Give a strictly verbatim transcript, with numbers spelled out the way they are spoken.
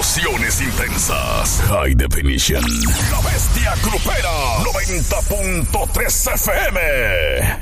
Emociones intensas. High Definition. La Bestia Grupera. noventa punto tres F M.